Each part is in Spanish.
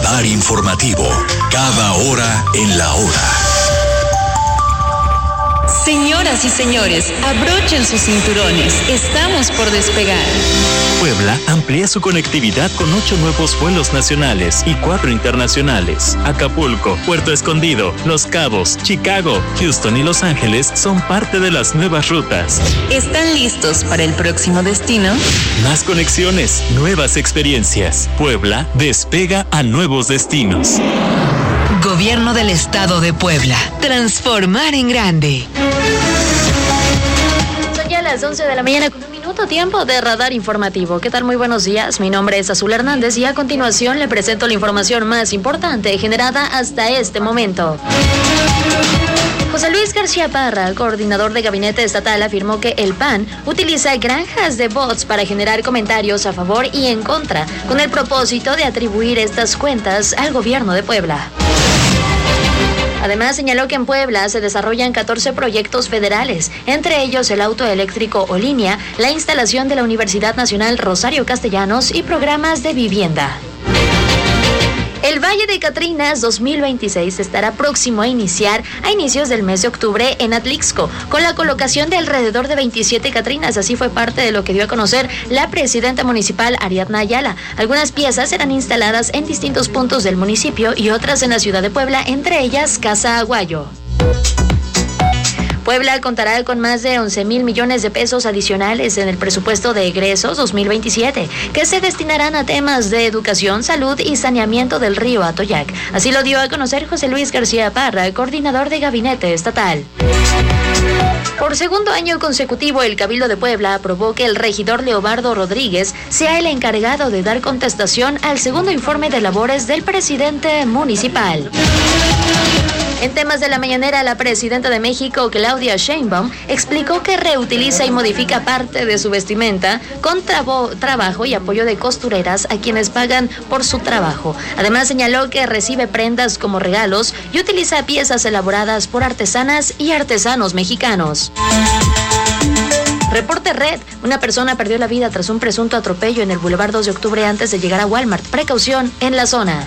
Radar informativo. Cada hora en la hora. Señoras y señores, abrochen sus cinturones. Estamos por despegar. Puebla amplía su conectividad con 8 nuevos vuelos nacionales y 4 internacionales. Acapulco, Puerto Escondido, Los Cabos, Chicago, Houston y Los Ángeles son parte de las nuevas rutas. ¿Están listos para el próximo destino? Más conexiones, nuevas experiencias. Puebla despega a nuevos destinos. Gobierno del Estado de Puebla. Transformar en grande. Son ya las 11 de la mañana con un minuto, tiempo de Radar Informativo. ¿Qué tal? Muy buenos días. Mi nombre es Azul Hernández y a continuación le presento la información más importante generada hasta este momento. José Luis García Parra, coordinador de Gabinete Estatal, afirmó que el PAN utiliza granjas de bots para generar comentarios a favor y en contra, con el propósito de atribuir estas cuentas al gobierno de Puebla. Además, señaló que en Puebla se desarrollan 14 proyectos federales, entre ellos el auto eléctrico o línea, la instalación de la Universidad Nacional Rosario Castellanos y programas de vivienda. El Valle de Catrinas 2026 estará próximo a iniciar a inicios del mes de octubre en Atlixco, con la colocación de alrededor de 27 Catrinas. Así fue parte de lo que dio a conocer la presidenta municipal Ariadna Ayala. Algunas piezas serán instaladas en distintos puntos del municipio y otras en la ciudad de Puebla, entre ellas Casa Aguayo. Puebla contará con más de 11,000 millones de pesos adicionales en el presupuesto de egresos 2027, que se destinarán a temas de educación, salud y saneamiento del río Atoyac. Así lo dio a conocer José Luis García Parra, coordinador de Gabinete Estatal. Por segundo año consecutivo, el Cabildo de Puebla aprobó que el regidor Leobardo Rodríguez sea el encargado de dar contestación al segundo informe de labores del presidente municipal. En temas de la mañanera, la presidenta de México, Claudia Sheinbaum, explicó que reutiliza y modifica parte de su vestimenta con trabajo y apoyo de costureras a quienes pagan por su trabajo. Además, señaló que recibe prendas como regalos y utiliza piezas elaboradas por artesanas y artesanos mexicanos. Reporte Red. Una persona perdió la vida tras un presunto atropello en el Boulevard 2 de Octubre antes de llegar a Walmart. Precaución en la zona.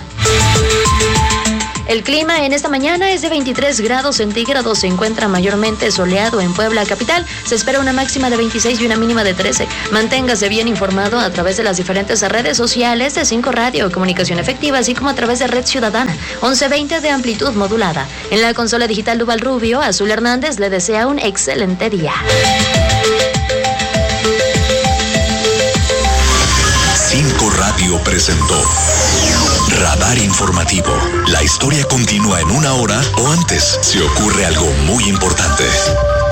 El clima en esta mañana es de 23 grados centígrados. Se encuentra mayormente soleado en Puebla capital. Se espera una máxima de 26 y una mínima de 13. Manténgase bien informado a través de las diferentes redes sociales de 5 Radio, Comunicación Efectiva, así como a través de Red Ciudadana, 1120 de amplitud modulada. En la consola digital Duval Rubio, Azul Hernández le desea un excelente día. 5 Radio presentó Radar Informativo. La historia continúa en una hora o antes si ocurre algo muy importante.